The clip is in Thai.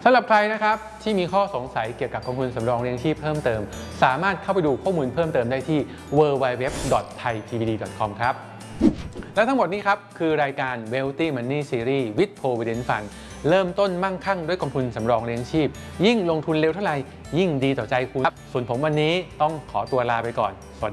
ำหรับใครนะครับที่มีข้อสงสัยเกี่ยวกับกองทุนสำรองเลี้ยงชีพเพิ่มเติมสามารถเข้าไปดูข้อมูลเพิ่มเติมได้ที่ www.thaipbd.com ครับและทั้งหมดนี้ครับคือรายการ Wealthy Money Series with Provident Fund เริ่มต้นมั่งคั่งด้วยกองทุนสำรองเลี้ยงชีพยิ่งลงทุนเร็วเท่าไหร่ยิ่งดีต่อใจคุณครับส่วนผมวันนี้ต้องขอตัวลาไปก่อน